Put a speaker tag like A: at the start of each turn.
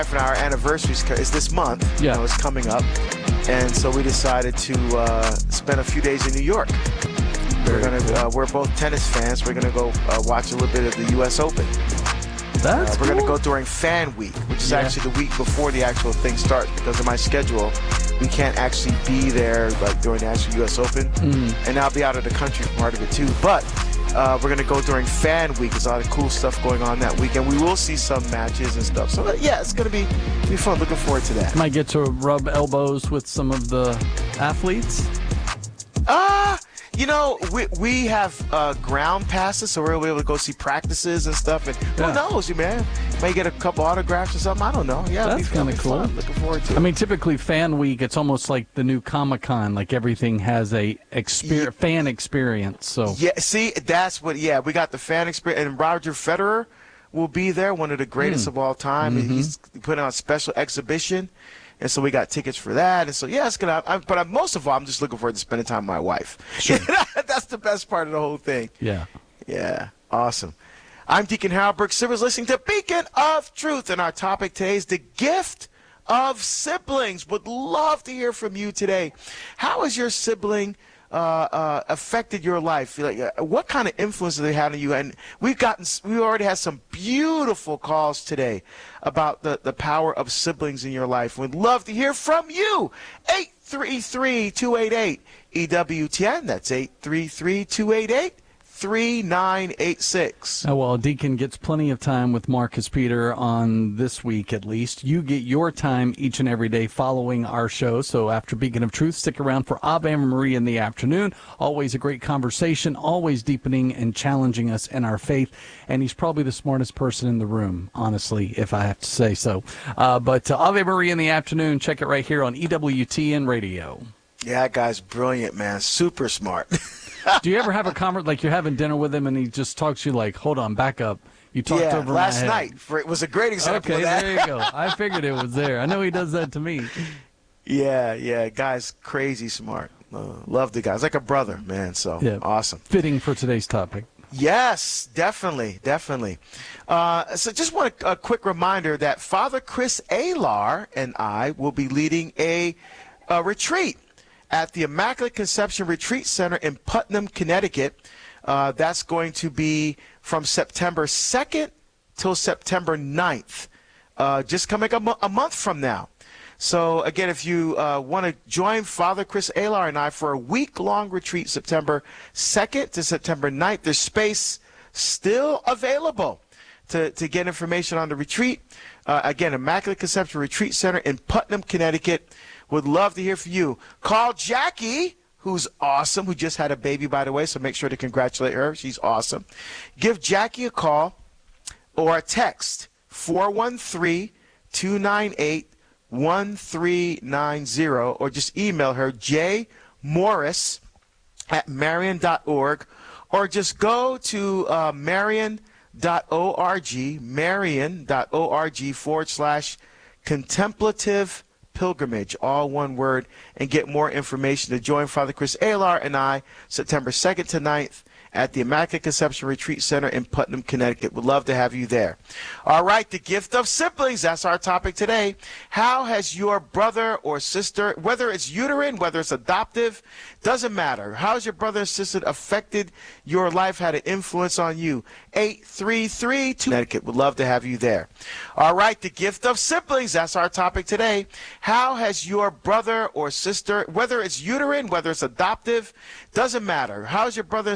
A: And our anniversary is this month.
B: Yeah.
A: You know, it's coming up. And so we decided to spend a few days in New York. We're both tennis fans. We're going to go watch a little bit of the U.S. Open.
B: That's
A: We're going to
B: cool.
A: go during Fan Week, which is actually the week before the actual thing starts. Because of my schedule, we can't actually be there like during the actual U.S. Open. And I'll be out of the country for part of it too. But we're going to go during Fan Week. There's a lot of cool stuff going on that weekend. We will see some matches and stuff. So, yeah, it's going to be fun. Looking forward to that.
B: Might get to rub elbows with some of the athletes.
A: You know, we have ground passes, so we're able to go see practices and stuff. And who knows, man? May get a couple autographs or something. I don't know. Yeah,
B: that's kind of cool.
A: Fun. Looking forward to it.
B: I mean, typically Fan Week, it's almost like the new Comic-Con. Like everything has a fan experience. So
A: yeah, see, that's what. Yeah, we got the fan experience, and Roger Federer will be there, one of the greatest of all time. And he's putting on a special exhibition. And so we got tickets for that. And so, yeah, it's going to – but most of all, I'm just looking forward to spending time with my wife. Sure. That's the best part of the whole thing.
B: Yeah.
A: Yeah. Awesome. I'm Deacon Harold Brooks Sivers, listening to Beacon of Truth. And our topic today is the gift of siblings. Would love to hear from you today. How has your sibling affected your life? Like, what kind of influence have they had on you? And we already had some beautiful calls today about the power of siblings in your life. We'd love to hear from you. 833-288-EWTN. That's 833-288-3986.
B: Oh, well, Deacon gets plenty of time with Marcus Peter on this week at least. You get your time each and every day following our show. So after Beacon of Truth, stick around for Ave Maria in the afternoon. Always a great conversation, always deepening and challenging us in our faith. And he's probably the smartest person in the room, honestly, if I have to say so. But Ave Maria in the afternoon, check it right here on EWTN Radio.
A: Yeah, that guy's brilliant, man. Super smart.
B: Do you ever have a conversation, like you're having dinner with him and he just talks to you like, hold on, back up. You talked over
A: last
B: my
A: night.
B: head.
A: It was a great example
B: Okay,
A: of that.
B: there you go. I figured it was there. I know he does that to me.
A: Yeah, guy's crazy smart. Love the guy. He's like a brother, man, so awesome.
B: Fitting for today's topic.
A: Yes, definitely. So just want a quick reminder that Father Chris Alar and I will be leading a retreat at the Immaculate Conception Retreat Center in Putnam, Connecticut. That's going to be from September 2nd till September 9th, just coming a month from now. So, again, if you want to join Father Chris Alar and I for a week-long retreat, September 2nd to September 9th, there's space still available to get information on the retreat. Again, Immaculate Conception Retreat Center in Putnam, Connecticut. Would love to hear from you. Call Jackie, who's awesome, who just had a baby, by the way, so make sure to congratulate her. She's awesome. Give Jackie a call or a text, 413-298-1390, or just email her, jmorris@marian.org, or just go to marian.org/contemplative pilgrimage, all one word, and get more information to join Father Chris Alar and I September 2nd to 9th at the Immaculate Conception Retreat Center in Putnam, Connecticut. Would love to have you there. All right, the gift of siblings, that's our topic today. How has your brother or sister, whether it's uterine, whether it's adoptive, doesn't matter. How has your brother or sister affected your life, had an influence on you? 833 Connecticut. Would love to have you there. All right, the gift of siblings, that's our topic today. How has your brother or sister, whether it's uterine, whether it's adoptive, doesn't matter. How has your brother